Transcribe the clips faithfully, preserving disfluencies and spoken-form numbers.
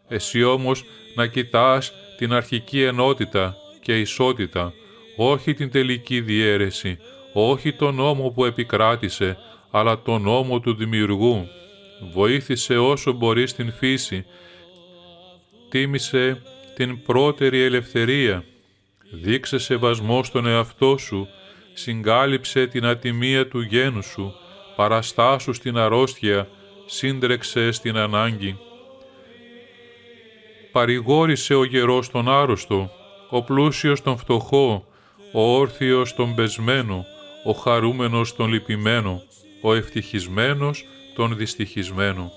Εσύ όμως να κοιτάς την αρχική ενότητα και ισότητα, όχι την τελική διαίρεση, όχι τον νόμο που επικράτησε, αλλά τον νόμο του δημιουργού. Βοήθησε όσο μπορείς την φύση, τίμησε την πρώτερη ελευθερία, δείξε σεβασμό στον εαυτό σου, συγκάλυψε την ατιμία του γένου σου, παραστάσου στην αρρώστια, σύντρεξε στην ανάγκη. Παρηγόρησε ο γερός τον άρρωστο, ο πλούσιος τον φτωχό, ο όρθιος τον πεσμένο, ο χαρούμενος τον λυπημένο, ο ευτυχισμένος τον δυστυχισμένο.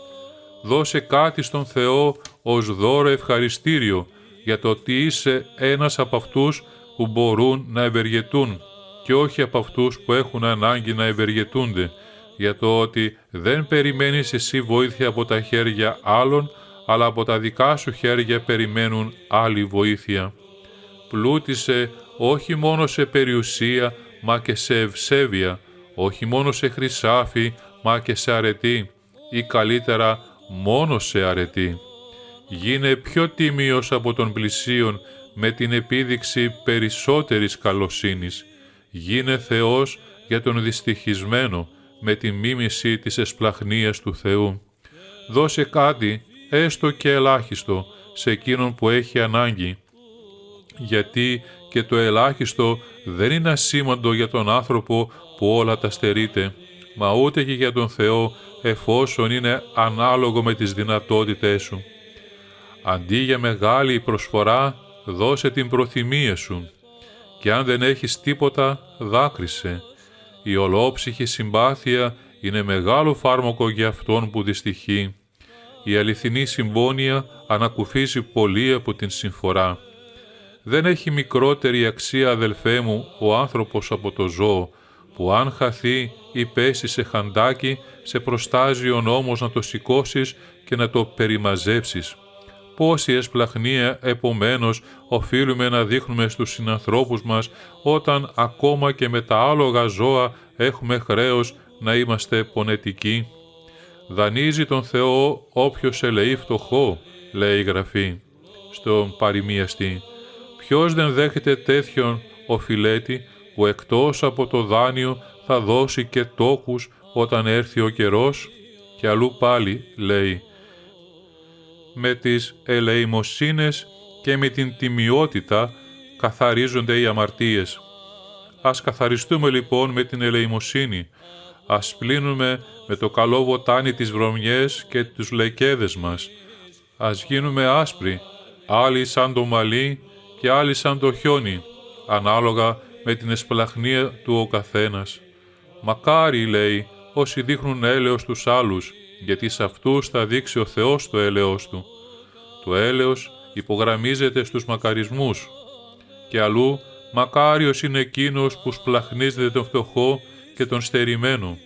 Δώσε κάτι στον Θεό ως δώρο ευχαριστήριο για το ότι είσαι ένας από αυτούς που μπορούν να ευεργετούν και όχι από αυτούς που έχουν ανάγκη να ευεργετούνται, για το ότι δεν περιμένεις εσύ βοήθεια από τα χέρια άλλων, αλλά από τα δικά σου χέρια περιμένουν άλλη βοήθεια. Πλούτησε όχι μόνο σε περιουσία, μα και σε ευσέβεια, όχι μόνο σε χρυσάφι, μα και σε αρετή, ή καλύτερα μόνο σε αρετή. Γίνε πιο τίμιος από τον πλησίον με την επίδειξη περισσότερης καλοσύνης. Γίνε Θεός για τον δυστυχισμένο με τη μίμηση της εσπλαχνίας του Θεού. Δώσε κάτι, έστω και ελάχιστο, σε εκείνον που έχει ανάγκη, γιατί και το ελάχιστο δεν είναι ασήμαντο για τον άνθρωπο που όλα τα στερείται, μα ούτε και για τον Θεό, εφόσον είναι ανάλογο με τις δυνατότητές σου. Αντί για μεγάλη προσφορά, δώσε την προθυμία σου, και αν δεν έχεις τίποτα, δάκρυσε. Η ολόψυχη συμπάθεια είναι μεγάλο φάρμακο για αυτόν που δυστυχεί. Η αληθινή συμπόνια ανακουφίζει πολύ από την συμφορά. Δεν έχει μικρότερη αξία, αδελφέ μου, ο άνθρωπος από το ζώο, που αν χαθεί ή πέσει σε χαντάκι, σε προστάζει ο νόμος να το σηκώσεις και να το περιμαζέψεις. Πόση εσπλαχνία, επομένως, οφείλουμε να δείχνουμε στους συνανθρώπους μας, όταν ακόμα και με τα άλογα ζώα έχουμε χρέος να είμαστε πονετικοί. Δανείζει τον Θεό όποιος ελεεί φτωχό, λέει η Γραφή, στον παροιμιαστή. Ποιος δεν δέχεται τέτοιον οφειλέτη, που εκτός από το δάνειο θα δώσει και τόκους όταν έρθει ο καιρός? Και αλλού πάλι λέει, με τις ελεημοσύνες και με την τιμιότητα καθαρίζονται οι αμαρτίες. Ας καθαριστούμε λοιπόν με την ελεημοσύνη, ας πλύνουμε με το καλό βοτάνι τις βρωμιές και τους λεκέδες μας, ας γίνουμε άσπροι, άλλοι σαν το μαλλί και άλλοι σαν το χιόνι, ανάλογα με την εσπλαχνία του ο καθένας. Μακάρι, λέει, όσοι δείχνουν έλεος στους άλλους, γιατί σε αυτούς θα δείξει ο Θεός το έλεος Του. Το έλεος υπογραμμίζεται στους μακαρισμούς. Και αλλού, μακάριος είναι εκείνος που σπλαχνίζεται τον φτωχό και τον στερημένο.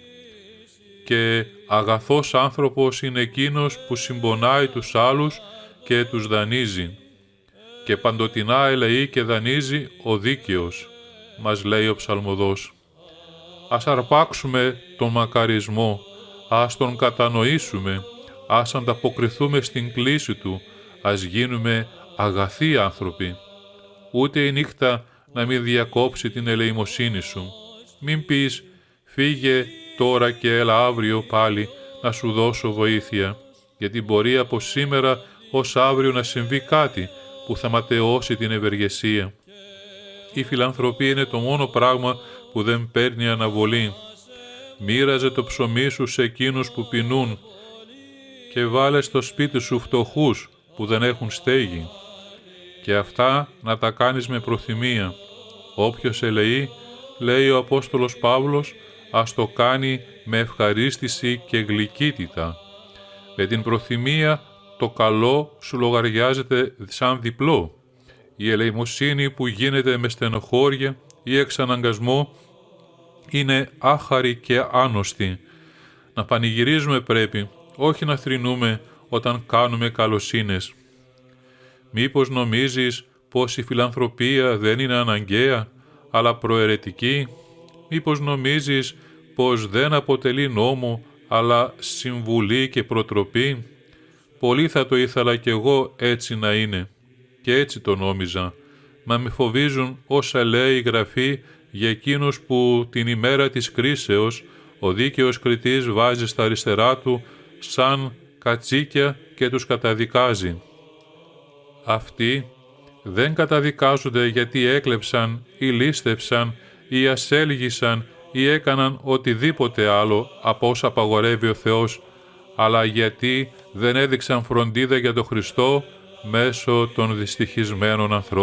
Και αγαθός άνθρωπος είναι εκείνος που συμπονάει τους άλλους και τους δανείζει. Και παντοτινά ελεεί και δανείζει ο δίκαιος, μας λέει ο ψαλμοδός. Ας αρπάξουμε τον μακαρισμό, ας τον κατανοήσουμε, ας ανταποκριθούμε στην κλίση του, ας γίνουμε αγαθοί άνθρωποι. Ούτε η νύχτα να μην διακόψει την ελεημοσύνη σου. Μην πεις, φύγε τώρα και έλα αύριο πάλι να σου δώσω βοήθεια, γιατί μπορεί από σήμερα ως αύριο να συμβεί κάτι που θα ματαιώσει την ευεργεσία. Η φιλανθρωπία είναι το μόνο πράγμα που δεν παίρνει αναβολή. Μοίραζε το ψωμί σου σε εκείνους που πεινούν και βάλε στο σπίτι σου φτωχούς που δεν έχουν στέγη. Και αυτά να τα κάνεις με προθυμία. Όποιος ελεεί, λέει ο Απόστολος Παύλος, ας το κάνει με ευχαρίστηση και γλυκύτητα. Με την προθυμία το καλό σου λογαριάζεται σαν διπλό. Η ελεημοσύνη που γίνεται με στενοχώρια ή εξαναγκασμό είναι άχαρη και άnosτη. Να πανηγυρίζουμε πρέπει, όχι να θρηνούμε όταν κάνουμε καλοσύνες. Μήπως νομίζεις πως η φιλανθρωπία δεν είναι αναγκαία, αλλά προαιρετική? Μήπως νομίζεις πως δεν αποτελεί νόμο, αλλά συμβουλή και προτροπή? Πολύ θα το ήθελα κι εγώ έτσι να είναι. Και έτσι το νόμιζα. Μα με φοβίζουν όσα λέει η Γραφή για εκείνους που την ημέρα της κρίσεως ο δίκαιος κριτής βάζει στα αριστερά του σαν κατσίκια και τους καταδικάζει. Αυτοί δεν καταδικάζονται γιατί έκλεψαν ή λήστευσαν ή ασέλγησαν ή έκαναν οτιδήποτε άλλο από όσα απαγορεύει ο Θεός, αλλά γιατί δεν έδειξαν φροντίδα για τον Χριστό μέσω των δυστυχισμένων ανθρώπων.